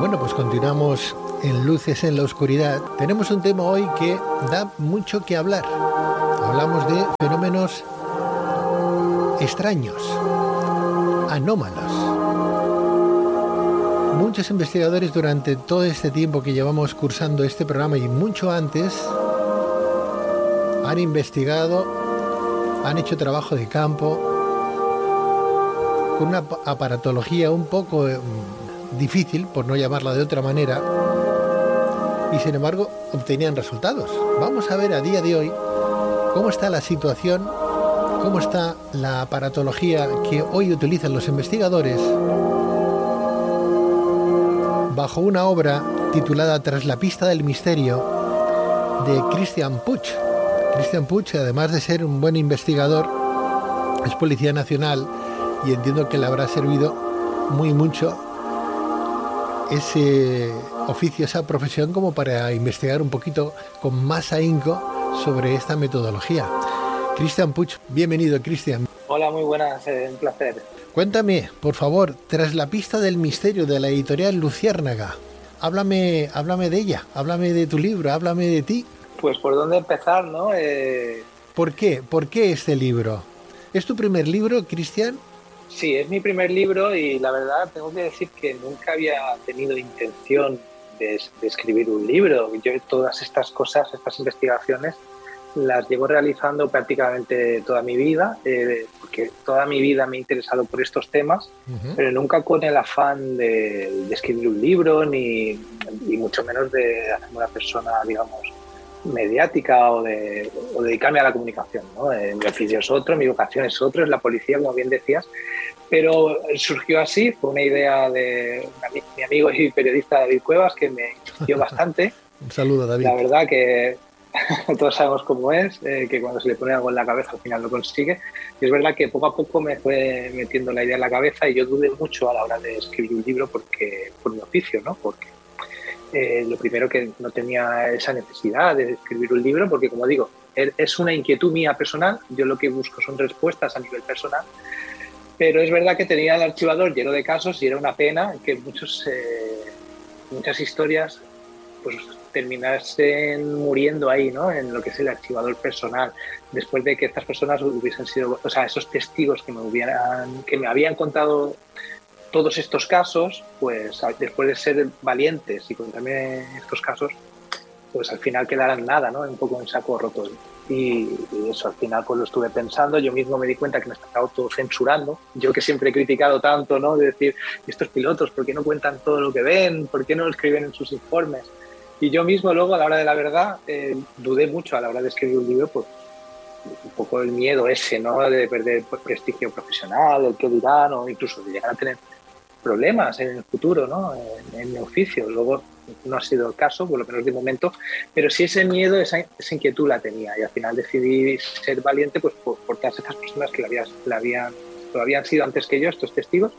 Bueno, pues continuamos en Luces en la Oscuridad. Tenemos un tema hoy que da mucho que hablar. Hablamos de fenómenos extraños, anómalos. Muchos investigadores durante todo este tiempo que llevamos cursando este programa y mucho antes han investigado, han hecho trabajo de campo con una aparatología un poco difícil, por no llamarla de otra manera, y sin embargo obtenían resultados. Vamos a ver a día de hoy cómo está la situación, cómo está la aparatología que hoy utilizan los investigadores bajo una obra titulada Tras la pista del misterio de Christian Puig. Christian Puig, además de ser un buen investigador, es policía nacional y entiendo que le habrá servido mucho ese oficio, esa profesión, como para investigar un poquito con más ahínco sobre esta metodología. Christian Puig, bienvenido, Christian. Hola, muy buenas, un placer. Cuéntame, por favor, Tras la pista del misterio, de la editorial Luciérnaga. Háblame de ella, háblame de tu libro, háblame de ti. Pues por dónde empezar, ¿no? ¿Por qué? ¿Por qué este libro? ¿Es tu primer libro, Christian? Sí, es mi primer libro y la verdad tengo que decir que nunca había tenido intención de escribir un libro. Yo todas estas cosas, estas investigaciones, las llevo realizando prácticamente toda mi vida, porque toda mi vida me he interesado por estos temas, pero nunca con el afán de escribir un libro, ni mucho menos de hacerme una persona, digamos, mediática o dedicarme a la comunicación, ¿no? Mi oficio es otro, mi vocación es otro, es la policía, como bien decías, pero surgió así, fue una idea de mi amigo y periodista David Cuevas, que me insistió bastante. Un saludo, David. La verdad que todos sabemos cómo es, que cuando se le pone algo en la cabeza al final lo consigue, y es verdad que poco a poco me fue metiendo la idea en la cabeza y yo dudé mucho a la hora de escribir un libro por mi oficio, ¿no? Porque lo primero, que no tenía esa necesidad de escribir un libro, porque como digo, es una inquietud mía personal, yo lo que busco son respuestas a nivel personal, pero es verdad que tenía el archivador lleno de casos y era una pena que muchas historias pues terminasen muriendo ahí, ¿no? En lo que es el archivador personal, después de que estas personas hubiesen sido, o sea, esos testigos que me habían contado todos estos casos, pues después de ser valientes y contarme estos casos, pues al final quedaran nada, ¿no? Un poco en saco roto. Y eso al final pues lo estuve pensando, yo mismo me di cuenta que me estaba autocensurando, yo que siempre he criticado tanto, ¿no? De decir, estos pilotos, ¿por qué no cuentan todo lo que ven? ¿Por qué no lo escriben en sus informes? Y yo mismo luego, a la hora de la verdad, dudé mucho a la hora de escribir un libro, pues un poco el miedo ese, ¿no? De perder prestigio profesional, el qué dirán, o incluso de llegar a tener problemas en el futuro, ¿no? En mi oficio. Luego no ha sido el caso, por lo menos de momento, pero sí ese miedo, esa inquietud la tenía, y al final decidí ser valiente, pues por todas estas personas que lo habían sido antes que yo, estos testigos,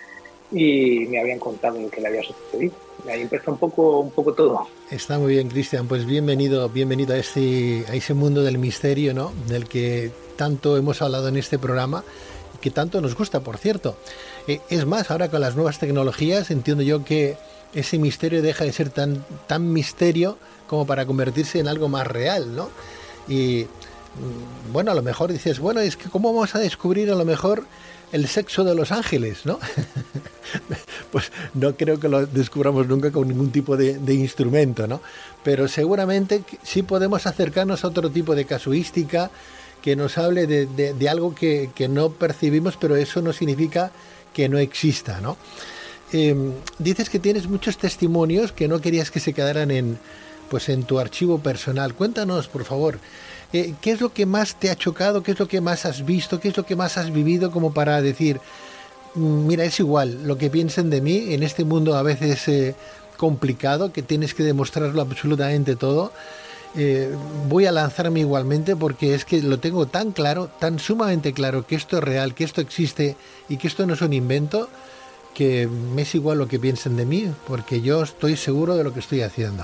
y me habían contado lo que le había sucedido. Y ahí empezó un poco todo. Está muy bien, Christian, pues bienvenido a ese mundo del misterio, ¿no? Del que tanto hemos hablado en este programa, que tanto nos gusta, por cierto. Es más, ahora con las nuevas tecnologías entiendo yo que ese misterio deja de ser tan misterio como para convertirse en algo más real, ¿no? Y bueno, a lo mejor dices, bueno, es que ¿cómo vamos a descubrir a lo mejor el sexo de los ángeles, ¿no? Pues no creo que lo descubramos nunca con ningún tipo de instrumento, ¿no? Pero seguramente sí podemos acercarnos a otro tipo de casuística que nos hable de algo que no percibimos, pero eso no significa que no exista, ¿no? Dices que tienes muchos testimonios que no querías que se quedaran en tu archivo personal. Cuéntanos, por favor, ¿qué es lo que más te ha chocado? ¿Qué es lo que más has visto? ¿Qué es lo que más has vivido como para decir, mira, es igual lo que piensen de mí en este mundo a veces complicado, que tienes que demostrarlo absolutamente todo? Voy a lanzarme igualmente porque es que lo tengo tan claro, tan sumamente claro, que esto es real, que esto existe y que esto no es un invento, que me es igual lo que piensen de mí, porque yo estoy seguro de lo que estoy haciendo.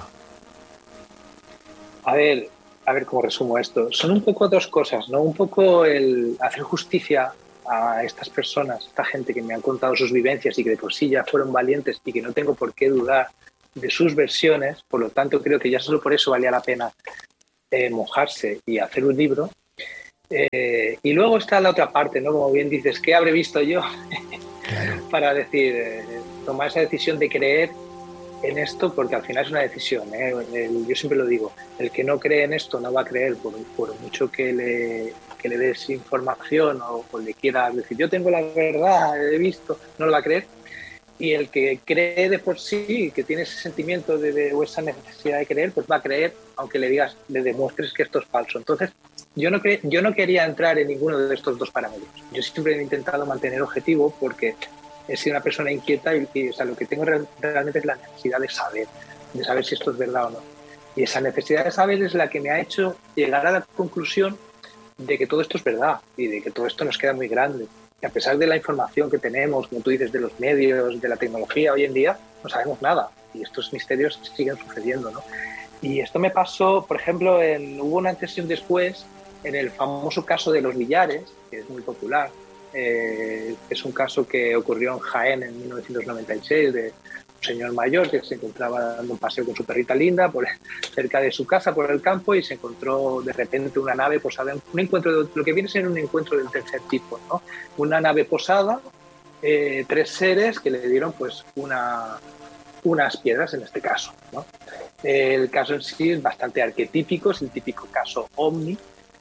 A ver cómo resumo esto. Son un poco dos cosas, ¿no? Un poco el hacer justicia a estas personas, esta gente que me han contado sus vivencias y que de por sí ya fueron valientes y que no tengo por qué dudar de sus versiones, por lo tanto creo que ya solo por eso valía la pena mojarse y hacer un libro. Y luego está la otra parte, ¿no? Como bien dices, ¿qué habré visto yo para decir, tomar esa decisión de creer en esto? Porque al final es una decisión, ¿eh? Yo siempre lo digo, el que no cree en esto no va a creer por mucho que le des información o le quiera decir, yo tengo la verdad, he visto, no lo va a creer. Y el que cree de por sí, que tiene ese sentimiento o esa necesidad de creer, pues va a creer, aunque le digas, le demuestres que esto es falso. Entonces, yo no quería entrar en ninguno de estos dos parámetros. Yo siempre he intentado mantener objetivo porque he sido una persona inquieta y o sea, lo que tengo realmente es la necesidad de saber si esto es verdad o no. Y esa necesidad de saber es la que me ha hecho llegar a la conclusión de que todo esto es verdad y de que todo esto nos queda muy grande. Y a pesar de la información que tenemos, como tú dices, de los medios, de la tecnología hoy en día, no sabemos nada. Y estos misterios siguen sucediendo, ¿no? Y esto me pasó, por ejemplo, hubo una antes y un después en el famoso caso de los billares, que es muy popular. Es un caso que ocurrió en Jaén en 1996, de un señor mayor que se encontraba dando un paseo con su perrita Linda cerca de su casa por el campo y se encontró de repente una nave posada, un encuentro de lo que viene a ser un encuentro del tercer tipo, ¿no? Una nave posada, 3 seres que le dieron pues unas piedras en este caso, ¿no? El caso en sí es bastante arquetípico, es el típico caso ovni.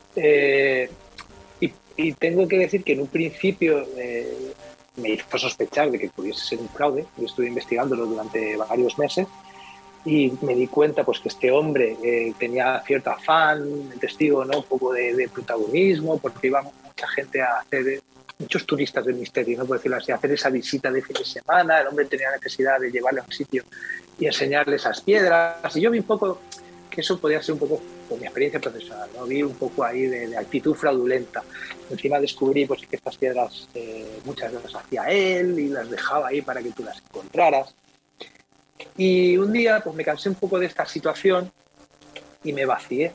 Y tengo que decir que en un principio me hizo sospechar de que pudiese ser un fraude. Yo estuve investigándolo durante varios meses y me di cuenta pues, que este hombre tenía cierto afán, testigo, ¿no? Un poco de protagonismo, porque iba mucha gente a hacer, muchos turistas del misterio, ¿no? Por decirlo así, a hacer esa visita de fin de semana. El hombre tenía necesidad de llevarle a un sitio y enseñarle esas piedras. Y yo vi un poco que eso podía ser un poco, por mi experiencia profesional, ¿no? Vi un poco ahí de actitud fraudulenta. Encima descubrí pues, que estas piedras muchas veces las hacía él y las dejaba ahí para que tú las encontraras. Y un día pues, me cansé un poco de esta situación y me vacié.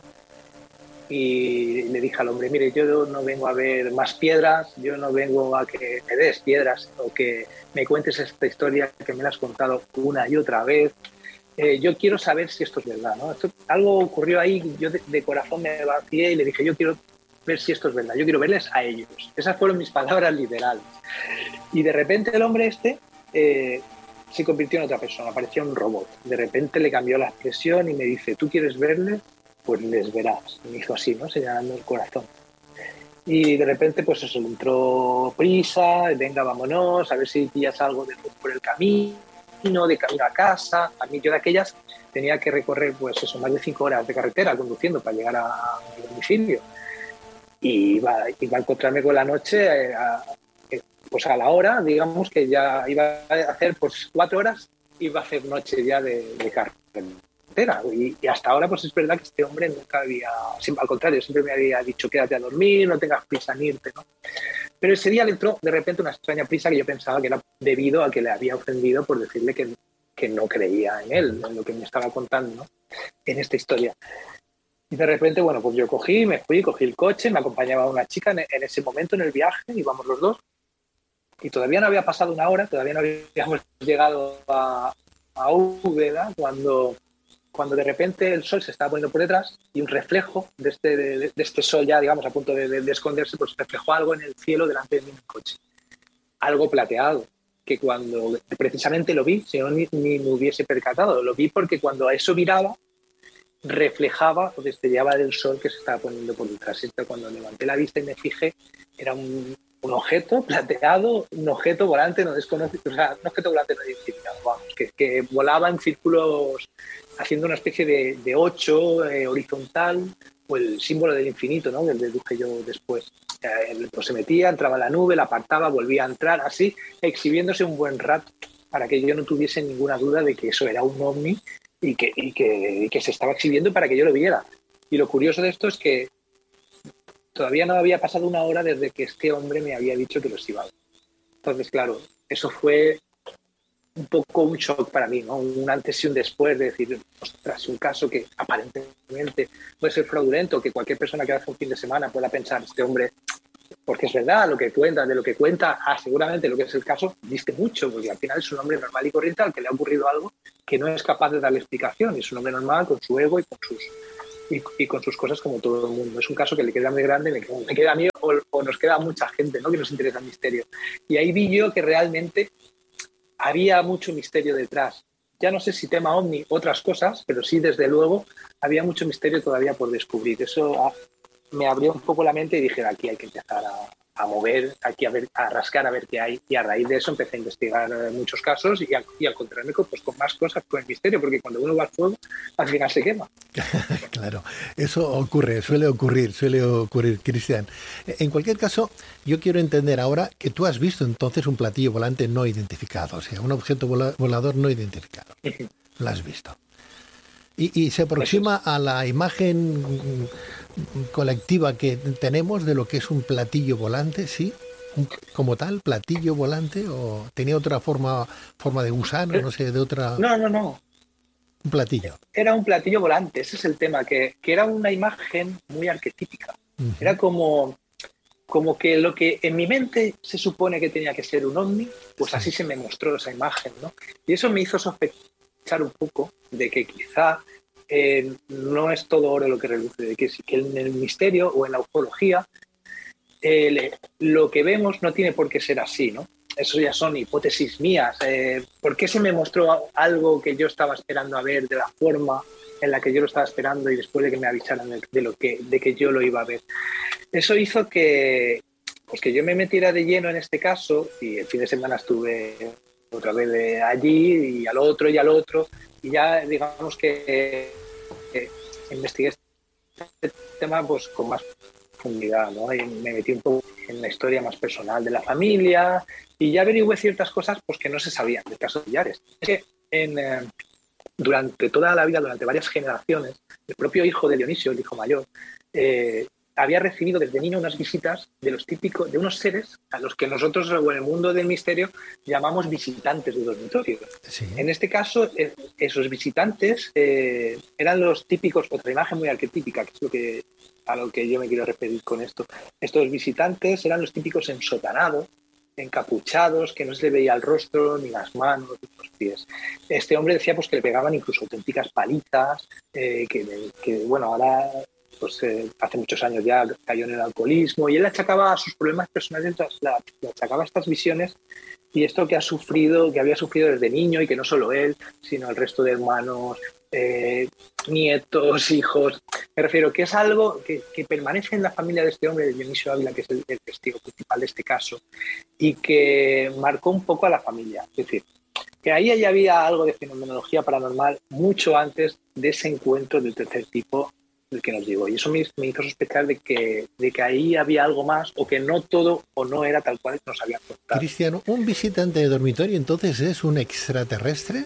Y le dije al hombre, mire, yo no vengo a ver más piedras, yo no vengo a que me des piedras o que me cuentes esta historia que me la has contado una y otra vez. Yo quiero saber si esto es verdad, ¿no? Algo ocurrió ahí, yo de corazón me vacié y le dije, yo quiero ver si esto es verdad, yo quiero verles a ellos. Esas fueron mis palabras literales. Y de repente el hombre se convirtió en otra persona, parecía un robot. De repente le cambió la expresión y me dice, ¿tú quieres verles? Pues les verás. Me hizo así, ¿no? Señalando el corazón. Y de repente, pues eso, le entró prisa, venga, vámonos, a ver si pillas algo por el camino, de camino a casa. A mí yo de aquellas tenía que recorrer pues eso, más de 5 horas de carretera conduciendo para llegar a mi domicilio. Y iba a encontrarme con la noche pues a la hora, digamos que ya iba a hacer pues 4 horas, iba a hacer noche ya de carretera. Y hasta ahora pues es verdad que este hombre nunca al contrario, siempre me había dicho quédate a dormir, no tengas prisa en irte, ¿no? Pero ese día le entró de repente una extraña prisa que yo pensaba que era debido a que le había ofendido por decirle que no creía en él, en lo que me estaba contando, ¿no? En esta historia. Y de repente, bueno, pues yo cogí el coche, me acompañaba una chica en ese momento en el viaje, íbamos los dos, y todavía no había pasado una hora, todavía no habíamos llegado a Úbeda, cuando de repente el sol se estaba poniendo por detrás y un reflejo de este sol ya, digamos, a punto de esconderse, pues reflejó algo en el cielo delante de mí en el coche. Algo plateado, que cuando precisamente lo vi, si no ni me hubiese percatado, lo vi porque cuando a eso miraba, reflejaba o destellaba del sol que se estaba poniendo por detrás. Cuando levanté la vista y me fijé, era un objeto plateado, un objeto volante no desconocido, o sea, un objeto volante no identificado, vamos, que volaba en círculos haciendo una especie de 8 horizontal, o el símbolo del infinito, ¿no? Que deduje yo después. Pues se metía, entraba en la nube, la apartaba, volvía a entrar, así, exhibiéndose un buen rato, para que yo no tuviese ninguna duda de que eso era un ovni y que se estaba exhibiendo para que yo lo viera. Y lo curioso de esto es que todavía no había pasado una hora desde que este hombre me había dicho que los iba a ver. Entonces, claro, eso fue un poco un shock para mí, ¿no? Un antes y un después de decir, ostras, un caso que aparentemente puede ser fraudulento, que cualquier persona que haga un fin de semana pueda pensar, este hombre porque es verdad lo que cuenta, de lo que cuenta, seguramente lo que es el caso, diste mucho, porque al final es un hombre normal y corriente al que le ha ocurrido algo que no es capaz de darle explicación, y es un hombre normal con su ego y con sus cosas como todo el mundo. Es un caso que le queda muy grande, me queda a mí o nos queda a mucha gente, ¿no?, que nos interesa el misterio. Y ahí vi yo que realmente había mucho misterio detrás. Ya no sé si tema ovni, otras cosas, pero sí, desde luego, había mucho misterio todavía por descubrir. Eso me abrió un poco la mente y dije, aquí hay que empezar a mover, aquí a rascar a ver qué hay. Y a raíz de eso empecé a investigar muchos casos y a encontrarme con más cosas con el misterio, porque cuando uno va al fuego, al final se quema. Claro, eso suele ocurrir, Cristian. En cualquier caso, yo quiero entender ahora que tú has visto entonces un platillo volante no identificado, o sea, un objeto volador no identificado. Lo has visto. Y se aproxima a la imagen colectiva que tenemos de lo que es un platillo volante, ¿sí? Como tal, platillo volante, o tenía otra forma de gusano, no sé, de otra... No. Un platillo. Era un platillo volante, ese es el tema, que era una imagen muy arquetípica. Uh-huh. Era como que lo que en mi mente se supone que tenía que ser un ovni, pues sí, así se me mostró esa imagen, ¿no? Y eso me hizo sospechar un poco de que quizá no es todo oro lo que reluce, de que en el misterio o en la ufología lo que vemos no tiene por qué ser así, ¿no? Eso ya son hipótesis mías. ¿Por qué se me mostró algo que yo estaba esperando a ver de la forma en la que yo lo estaba esperando y después de que me avisaran de que yo lo iba a ver? Eso hizo que yo me metiera de lleno en este caso, y el fin de semana estuve otra vez de allí y al otro, y ya digamos que investigué este tema pues con más profundidad, ¿no? Y me metí un poco en la historia más personal de la familia y ya averigüé ciertas cosas pues que no se sabían del caso de Villares. Es que durante toda la vida, durante varias generaciones, el propio hijo de Dionisio, el hijo mayor, había recibido desde niño unas visitas de unos seres a los que nosotros en el mundo del misterio llamamos visitantes de dormitorio. Sí. En este caso, esos visitantes eran los típicos, otra imagen muy arquetípica, que es a lo que yo me quiero referir con esto. Estos visitantes eran los típicos ensotanados, encapuchados, que no se le veía el rostro, ni las manos, ni los pies. Este hombre decía pues que le pegaban incluso auténticas palizas, que bueno, ahora... pues hace muchos años ya cayó en el alcoholismo y él achacaba a sus problemas personales, le achacaba estas visiones y esto que había sufrido desde niño, y que no solo él, sino el resto de hermanos, nietos, hijos. Me refiero que es algo que permanece en la familia de este hombre, de Dionisio Ávila, que es el testigo principal de este caso, y que marcó un poco a la familia. Es decir, que ahí ya había algo de fenomenología paranormal mucho antes de ese encuentro del tercer tipo del que nos digo. Y eso me hizo sospechar de que ahí había algo más, o que no todo o no era tal cual nos habían contado. Cristiano, ¿un visitante de dormitorio entonces es un extraterrestre?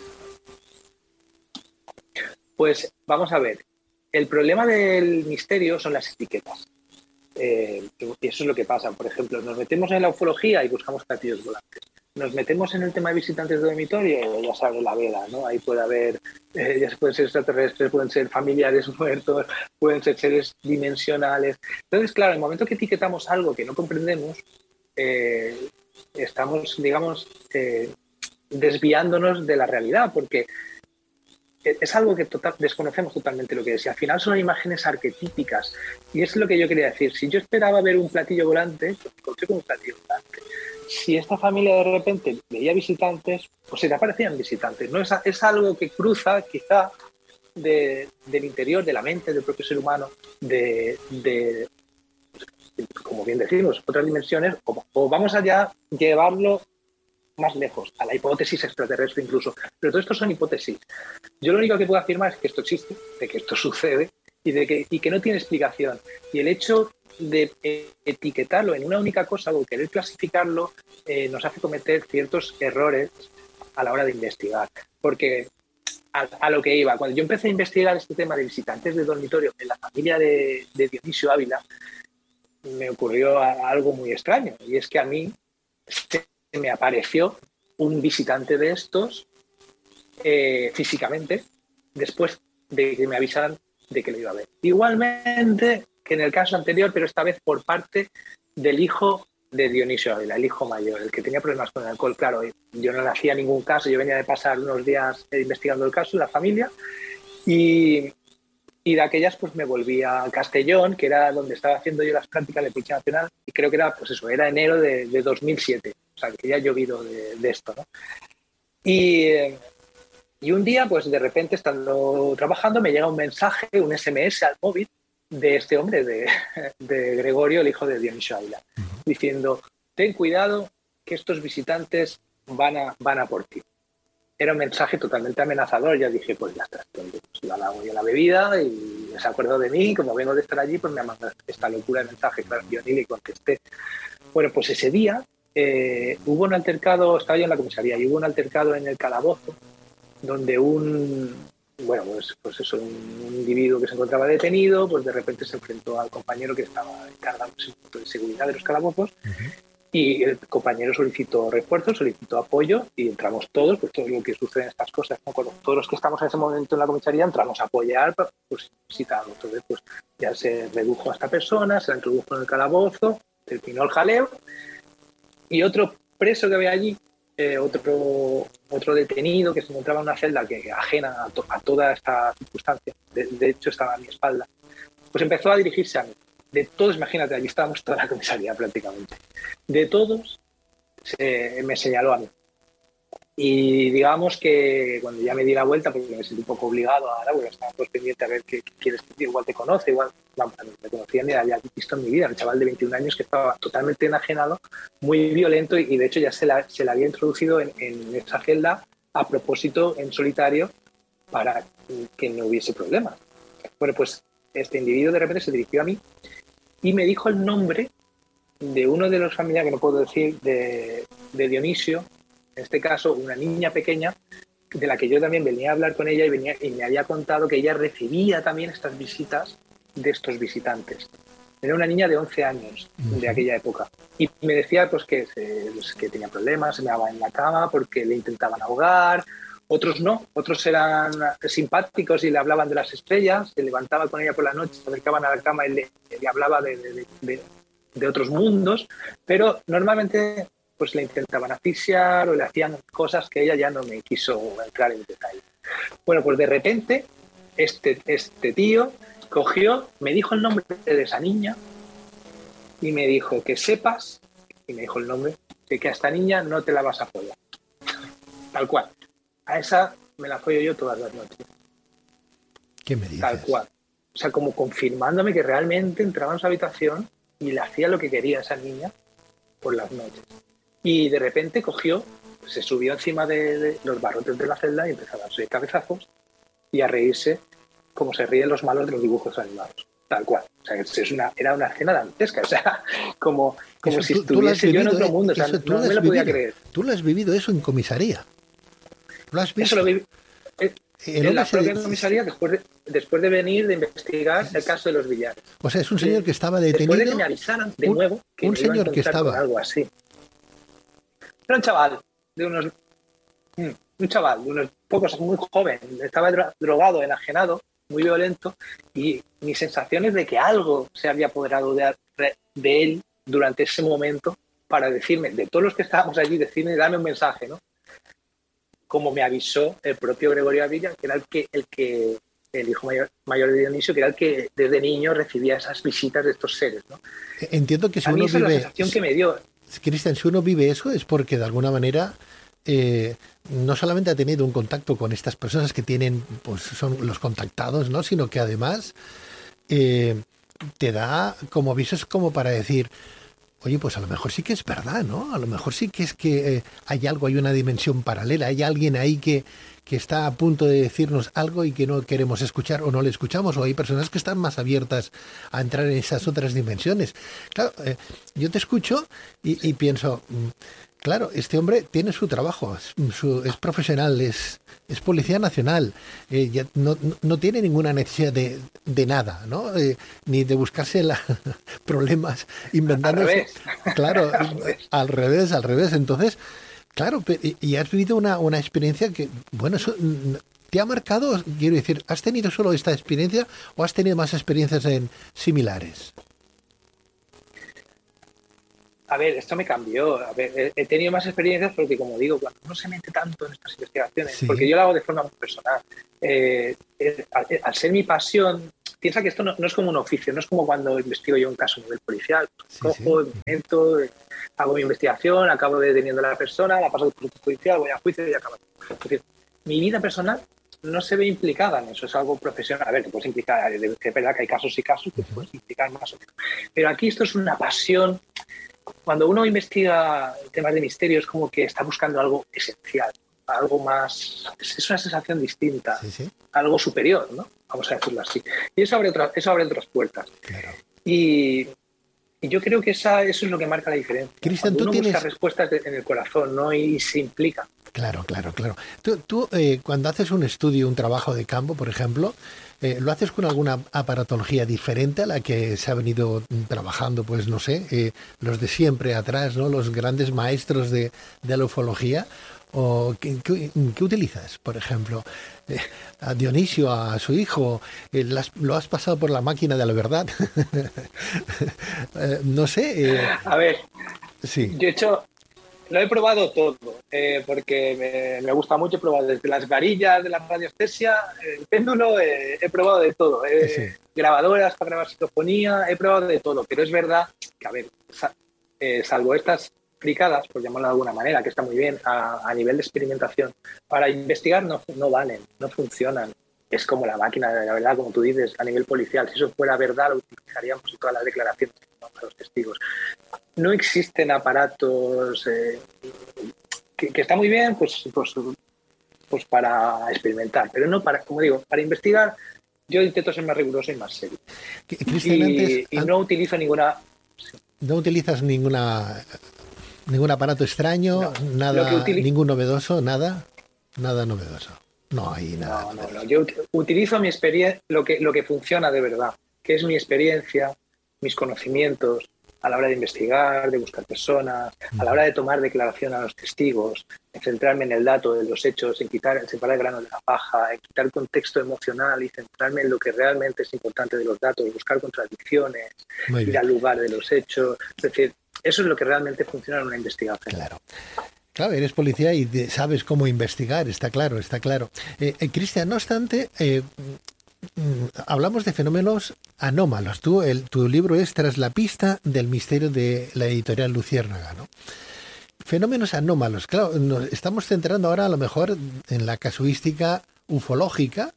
Pues vamos a ver. El problema del misterio son las etiquetas. Y eso es lo que pasa. Por ejemplo, nos metemos en la ufología y buscamos platillos volantes. Nos metemos en el tema de visitantes de dormitorio, ya sabes, la vela, ¿no? Ahí puede haber, ya pueden ser extraterrestres, pueden ser familiares muertos, pueden ser seres dimensionales. Entonces, claro, en el momento que etiquetamos algo que no comprendemos, estamos, digamos, desviándonos de la realidad, porque es algo que desconocemos totalmente lo que es. Y al final son imágenes arquetípicas. Y es lo que yo quería decir. Si yo esperaba ver un platillo volante, pues encontré con un platillo volante. Si esta familia de repente veía visitantes, pues se le aparecían visitantes. ¿No? Es algo que cruza quizá del interior, de la mente del propio ser humano, de como bien decimos, otras dimensiones, o vamos allá, llevarlo más lejos, a la hipótesis extraterrestre incluso. Pero todo esto son hipótesis. Yo lo único que puedo afirmar es que esto existe, de que esto sucede y que no tiene explicación. Y el hecho de etiquetarlo en una única cosa o querer clasificarlo nos hace cometer ciertos errores a la hora de investigar. Porque a lo que iba, cuando yo empecé a investigar este tema de visitantes de dormitorio en la familia de Dionisio Ávila, me ocurrió algo muy extraño. Y es que a mí me apareció un visitante de estos físicamente después de que me avisaran de que lo iba a ver. Igualmente que en el caso anterior, pero esta vez por parte del hijo de Dionisio Ávila, el hijo mayor, el que tenía problemas con el alcohol. Claro, yo no le hacía ningún caso, yo venía de pasar unos días investigando el caso, la familia, y de aquellas pues me volví a Castellón, que era donde estaba haciendo yo las prácticas de Policía Nacional, y creo que era, pues eso, era enero de 2007, o sea, que ya ha llovido de esto, ¿no? Y un día, pues de repente, estando trabajando, me llega un mensaje, un SMS al móvil de este hombre, de Gregorio, el hijo de Dionisio Ávila, diciendo: ten cuidado que estos visitantes van a por ti. Era un mensaje totalmente amenazador. Ya dije, pues ya está, pues la hago yo la bebida y se acuerdo de mí, como vengo de estar allí, pues me ha mandado esta locura de mensaje. Claro, yo ni le contesté. Bueno, pues ese día hubo un altercado, estaba yo en la comisaría, y hubo un altercado en el calabozo, donde un individuo que se encontraba detenido, pues de repente se enfrentó al compañero que estaba encargado de seguridad de los calabozos. Y el compañero solicitó refuerzos, solicitó apoyo y entramos todos, pues todo lo que sucede en estas cosas, ¿no? Todos los que estamos en ese momento en la comisaría entramos a apoyar, pues citarlo. Entonces, pues ya se redujo a esta persona, se la introdujo en el calabozo, terminó el jaleo, y otro preso que había allí, otro detenido que se encontraba en una celda que ajena a toda esta circunstancia, de hecho estaba a mi espalda, pues empezó a dirigirse a mí. De todos, imagínate, allí estábamos toda la comisaría prácticamente. De todos me señaló a mí. Y digamos que cuando ya me di la vuelta, porque me sentí un poco obligado ahora, porque estaba pues pendiente a ver qué quieres decir, igual te conoce, igual me conocía, ni había visto en mi vida, un chaval de 21 años que estaba totalmente enajenado, muy violento, y de hecho ya se la había introducido en esa celda a propósito, en solitario, para que no hubiese problemas. Bueno, pues este individuo de repente se dirigió a mí y me dijo el nombre de uno de los familiares, que no puedo decir, de Dionisio, en este caso una niña pequeña, de la que yo también venía a hablar con ella y me había contado que ella recibía también estas visitas de estos visitantes. Era una niña de 11 años de aquella época. Y me decía pues que tenía problemas, se meaba en la cama porque le intentaban ahogar. Otros no, otros eran simpáticos y le hablaban de las estrellas, se levantaba con ella por la noche, se acercaban a la cama y le hablaba de otros mundos, pero normalmente pues le intentaban asfixiar o le hacían cosas que ella ya no me quiso entrar en detalle. Bueno, pues de repente este tío cogió, me dijo el nombre de esa niña y me dijo que sepas, y me dijo el nombre, de que a esta niña no te la vas a follar. Tal cual. A esa me la follo yo todas las noches. ¿Qué me dices? Tal cual. O sea, como confirmándome que realmente entraba en su habitación y le hacía lo que quería a esa niña por las noches. Y de repente cogió, se subió encima de los barrotes de la celda y empezó a darse cabezazos y a reírse como se ríen los malos de los dibujos animados. Tal cual. O sea, era una escena dantesca. O sea, como si estuviese yo en otro mundo. O sea, no me lo podía creer. Tú lo has vivido eso en comisaría. ¿Lo has visto? Eso lo viví en la propia comisaría después de venir de investigar el caso de los Villares. O sea, es un señor que estaba detenido. Después de que me avisaran de nuevo que un señor que estaba algo así. Era un chaval de unos pocos, muy joven, estaba drogado, enajenado, muy violento, y mi sensación es de que algo se había apoderado de él durante ese momento para decirme, de todos los que estábamos allí, decirme, dame un mensaje, ¿no? Como me avisó el propio Gregorio Ávila, que era el hijo mayor de Dionisio, que era el que desde niño recibía esas visitas de estos seres, ¿no? Entiendo que si uno vive... es la sensación que me dio. Cristian, si uno vive eso es porque de alguna manera no solamente ha tenido un contacto con estas personas que tienen, pues son los contactados, ¿no? Sino que además te da como avisos como para decir, oye, pues a lo mejor sí que es verdad, ¿no? A lo mejor sí que es que hay algo, hay una dimensión paralela, hay alguien ahí que está a punto de decirnos algo y que no queremos escuchar o no le escuchamos, o hay personas que están más abiertas a entrar en esas otras dimensiones. Claro, yo te escucho y pienso, claro, este hombre tiene su trabajo, es profesional, es Policía Nacional, ya no tiene ninguna necesidad de nada, ¿no? Ni de buscarse problemas inventándose. Claro, al revés. Entonces, claro, y has vivido una experiencia que, bueno, eso te ha marcado, quiero decir, ¿has tenido solo esta experiencia o has tenido más experiencias similares? A ver, esto me cambió. A ver, he tenido más experiencias porque, como digo, cuando uno se mete tanto en estas investigaciones, Sí, porque yo lo hago de forma muy personal, al ser mi pasión, piensa que esto no es como un oficio, no es como cuando investigo yo un caso a nivel policial. sí, sí. Cojo, me meto, hago mi investigación, acabo deteniendo a la persona, la paso por judicial, voy a juicio y acabo. Es decir, mi vida personal no se ve implicada en eso, es algo profesional. A ver, te puedes implicar, es verdad que hay casos y casos que te puedes implicar más o menos. Pero aquí esto es una pasión. Cuando uno investiga temas de misterio es como que está buscando algo esencial, algo más, es una sensación distinta, Sí, sí, algo superior, ¿no? Vamos a decirlo así. Y eso abre otras puertas. claro. Y, y yo creo que eso es lo que marca la diferencia. Cristian, Cuando tú uno busca tienes... respuestas en el corazón, ¿no? Y se implica. Claro, claro, claro. Tú, cuando haces un estudio, un trabajo de campo, por ejemplo, ¿lo haces con alguna aparatología diferente a la que se ha venido trabajando, pues no sé, los de siempre atrás, ¿no? Los grandes maestros de la ufología? ¿O qué utilizas, por ejemplo? Eh, a Dionisio, a su hijo, ¿lo has pasado por la máquina de la verdad? No sé, A ver, sí, yo he hecho, lo he probado todo, porque me gusta mucho. He probado desde las varillas de la radiestesia, el péndulo, he probado de todo. sí, Grabadoras para grabar psicofonía, he probado de todo. Pero es verdad que, a ver, salvo estas fricadas, por llamarlo de alguna manera, que está muy bien, a nivel de experimentación, para investigar no valen, no funcionan. Es como la máquina de la verdad, como tú dices, a nivel policial. Si eso fuera verdad, lo utilizaríamos en todas las declaraciones que damos a los testigos. No existen aparatos que está muy bien pues para experimentar, pero no para, como digo, para investigar. Yo intento ser más riguroso y más serio. Cristian, antes, Y no utilizo ninguna... ¿no utilizas ningún aparato extraño, No, lo que nada, utilizo... ningún novedoso, nada? Nada novedoso. No hay nada No. novedoso. Yo utilizo mi experiencia, lo que funciona de verdad, que es mi experiencia, mis conocimientos a la hora de investigar, de buscar personas, a la hora de tomar declaración a los testigos, en centrarme en el dato de los hechos, en separar el grano de la paja, en quitar el contexto emocional y centrarme en lo que realmente es importante de los datos, buscar contradicciones, Muy ir bien, al lugar de los hechos. Es decir, eso es lo que realmente funciona en una investigación. claro. Claro, eres policía y sabes cómo investigar, está claro, está claro. Cristian, no obstante, hablamos de fenómenos anómalos. Tu libro es Tras la pista del misterio de la editorial Luciérnaga, ¿no? Fenómenos anómalos. Claro, nos estamos centrando ahora a lo mejor en la casuística ufológica,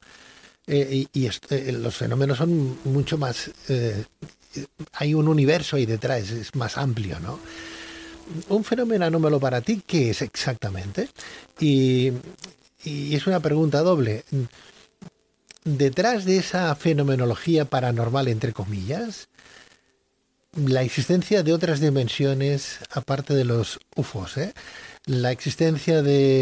los fenómenos son mucho más... hay un universo ahí detrás, es más amplio, ¿no? Un fenómeno anómalo para ti, ¿qué es exactamente? Y, y es una pregunta doble. Detrás de esa fenomenología paranormal, entre comillas, la existencia de otras dimensiones, aparte de los UFOs, ¿eh? La existencia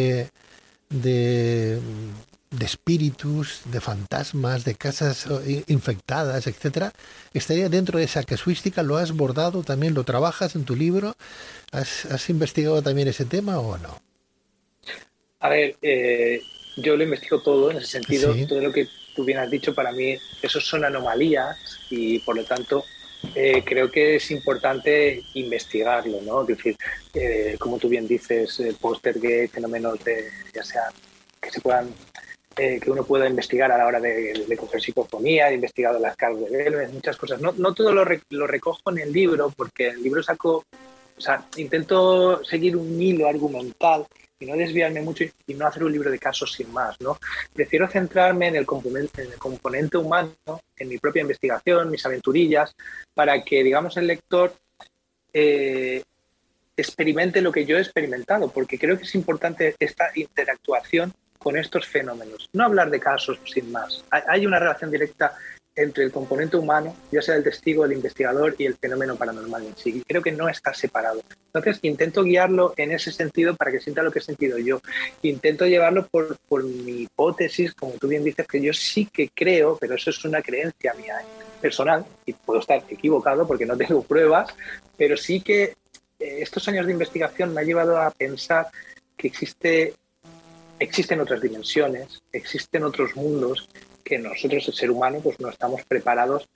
de, de espíritus, de fantasmas, de casas infectadas, etcétera, estaría dentro de esa casuística. ¿Lo has bordado también? ¿Lo trabajas en tu libro? ¿Has investigado también ese tema o no? A ver, yo lo investigo todo en ese sentido. Sí, Todo lo que tú bien has dicho, para mí, esos son anomalías y, por lo tanto, creo que es importante investigarlo, ¿no? Es decir, como tú bien dices, poltergeist, fenómenos de, ya sea que se puedan, que uno pueda investigar a la hora de coger psicofonía, de investigar las cargas de Belmes, muchas cosas. No todo lo recojo en el libro, porque el libro saco, o sea, intento seguir un hilo argumental y no desviarme mucho y no hacer un libro de casos sin más, ¿no? Prefiero centrarme en el componente humano, en mi propia investigación, mis aventurillas, para que, digamos, el lector eh, experimente lo que yo he experimentado, porque creo que es importante esta interactuación con estos fenómenos. No hablar de casos sin más. Hay una relación directa entre el componente humano, ya sea el testigo, el investigador y el fenómeno paranormal en sí. Y creo que no está separado. Entonces, intento guiarlo en ese sentido para que sienta lo que he sentido yo. Intento llevarlo por mi hipótesis, como tú bien dices, que yo sí que creo, pero eso es una creencia mía personal, y puedo estar equivocado porque no tengo pruebas, pero sí que estos años de investigación me ha llevado a pensar que existen otras dimensiones, existen otros mundos que nosotros, el ser humano, pues no estamos preparados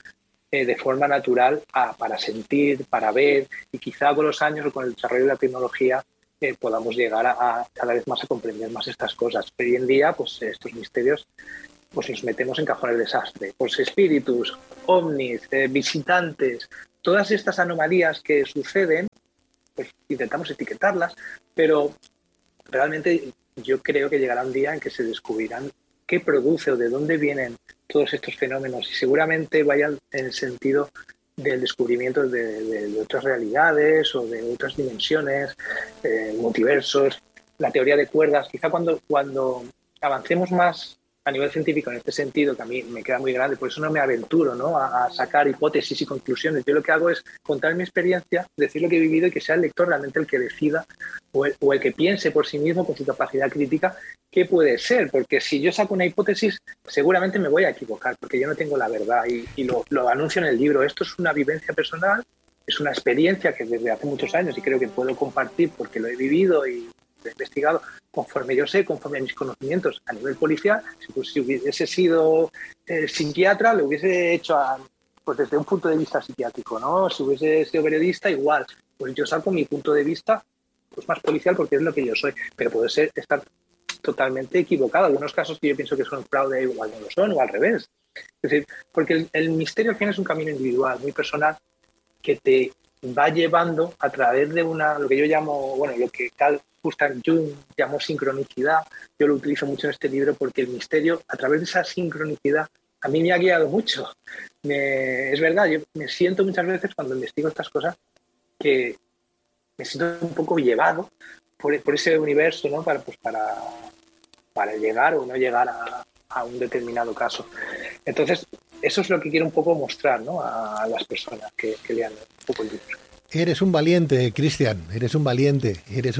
de forma natural para sentir, para ver, y quizá con los años o con el desarrollo de la tecnología podamos llegar a cada vez más a comprender más estas cosas. Pero hoy en día, pues estos misterios pues los metemos en cajón del desastre. Pues espíritus, ovnis, visitantes, todas estas anomalías que suceden, pues intentamos etiquetarlas, pero realmente yo creo que llegará un día en que se descubrirán qué produce o de dónde vienen todos estos fenómenos, y seguramente vayan en el sentido del descubrimiento de otras realidades o de otras dimensiones, multiversos, la teoría de cuerdas. Quizá cuando avancemos más a nivel científico en este sentido, que a mí me queda muy grande, por eso no me aventuro, ¿no?, a sacar hipótesis y conclusiones. Yo lo que hago es contar mi experiencia, decir lo que he vivido, y que sea el lector realmente el que decida, o el que piense por sí mismo con su capacidad crítica qué puede ser, porque si yo saco una hipótesis seguramente me voy a equivocar, porque yo no tengo la verdad, y lo anuncio en el libro. Esto es una vivencia personal, es una experiencia que desde hace muchos años, y creo que puedo compartir porque lo he vivido y lo he investigado conforme yo sé, conforme a mis conocimientos a nivel policial. Si hubiese sido psiquiatra, lo hubiese hecho pues desde un punto de vista psiquiátrico, ¿no? Si hubiese sido periodista, igual. Pues yo saco mi punto de vista pues más policial, porque es lo que yo soy, pero puede estar totalmente equivocado. Algunos casos que yo pienso que son fraude, igual no lo son, o al revés. Es decir, porque el misterio al final es un camino individual, muy personal, que te va llevando a través de lo que yo llamo, bueno, lo que Carl Gustav Jung llamó sincronicidad. Yo lo utilizo mucho en este libro porque el misterio, a través de esa sincronicidad, a mí me ha guiado mucho. Es verdad, yo me siento muchas veces cuando investigo estas cosas que me siento un poco llevado por ese universo, ¿no?, para llegar o no llegar a un determinado caso. Entonces, eso es lo que quiero un poco mostrar, ¿no?, a las personas que lean un poco el libro. Eres un valiente, Cristian, eres un valiente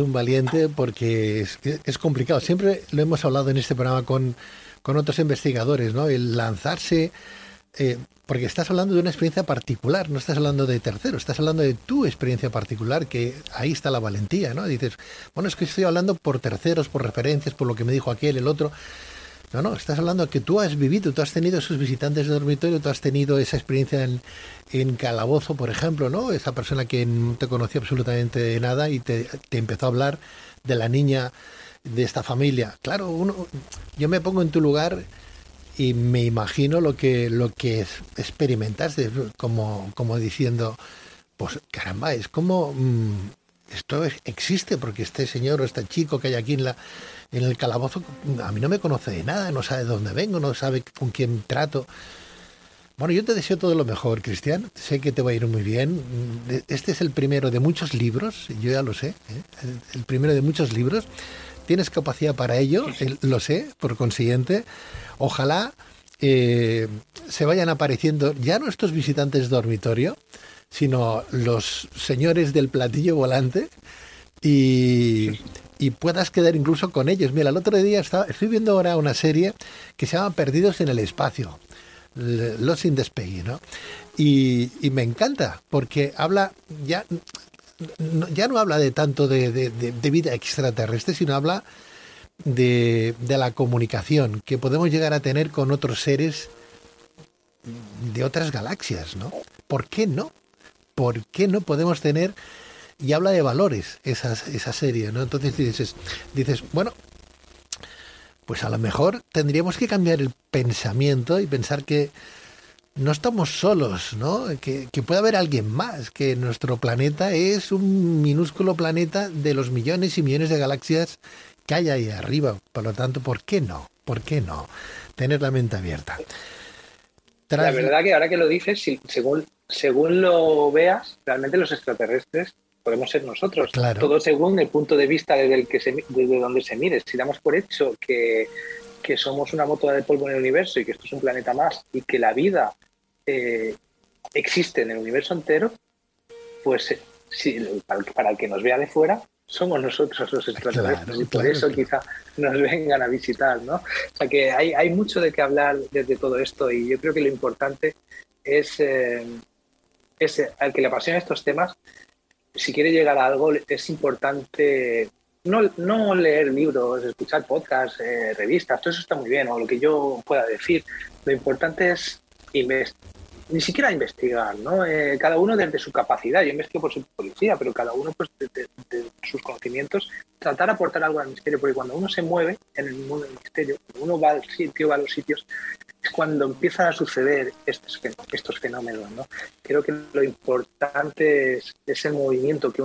porque es complicado. Siempre lo hemos hablado en este programa con otros investigadores, ¿no? El lanzarse, porque estás hablando de una experiencia particular, no estás hablando de terceros, estás hablando de tu experiencia particular, que ahí está la valentía, ¿no? Dices, bueno, es que estoy hablando por terceros, por referencias, por lo que me dijo aquel, el otro. No, estás hablando de que tú has vivido, tú has tenido esos visitantes de dormitorio, tú has tenido esa experiencia en Calabozo, por ejemplo, ¿no? Esa persona que no te conocía absolutamente de nada y te empezó a hablar de la niña de esta familia. Claro, yo me pongo en tu lugar y me imagino lo que experimentaste, como diciendo, pues caramba, es como esto existe, porque este señor o este chico que hay aquí en el calabozo, a mí no me conoce de nada, no sabe de dónde vengo, no sabe con quién trato. Bueno, yo te deseo todo lo mejor, Cristian. Sé que te va a ir muy bien. Este es el primero de muchos libros, yo ya lo sé, ¿eh? El primero de muchos libros. Tienes capacidad para ello, lo sé, por consiguiente. Ojalá se vayan apareciendo ya no estos visitantes de dormitorio, sino los señores del platillo volante, y puedas quedar incluso con ellos. Mira, el otro día estoy viendo ahora una serie que se llama Perdidos en el Espacio, Lost in the Space, ¿no? Y me encanta, porque habla ya no habla de tanto de vida extraterrestre, sino habla de la comunicación que podemos llegar a tener con otros seres de otras galaxias, ¿no? ¿Por qué no? ¿Por qué no podemos tener? Y habla de valores esa serie, ¿no? Entonces dices, bueno, pues a lo mejor tendríamos que cambiar el pensamiento y pensar que no estamos solos, ¿no? Que puede haber alguien más, que nuestro planeta es un minúsculo planeta de los millones y millones de galaxias que hay ahí arriba. Por lo tanto, ¿por qué no? ¿Por qué no? Tener la mente abierta. La verdad que ahora que lo dices, según lo veas, realmente los extraterrestres podemos ser nosotros. Claro. Todo según el punto de vista desde donde se mire. Si damos por hecho que somos una mota de polvo en el universo y que esto es un planeta más y que la vida existe en el universo entero, pues para el que nos vea de fuera, somos nosotros los extraterrestres. Claro, y por eso quizá nos vengan a visitar, ¿no? O sea que hay mucho de qué hablar desde todo esto, y yo creo que lo importante es al que le apasiona estos temas, si quiere llegar a algo, es importante no leer libros, escuchar podcasts, revistas, todo eso está muy bien, o lo que yo pueda decir. Lo importante es ni siquiera a investigar, ¿no? Cada uno desde su capacidad. Yo investigo por su policía, pero cada uno pues de sus conocimientos tratar de aportar algo al misterio, porque cuando uno se mueve en el mundo del misterio, cuando uno va al sitio, va a los sitios, es cuando empiezan a suceder estos fenómenos, ¿no? Creo que lo importante es ese movimiento que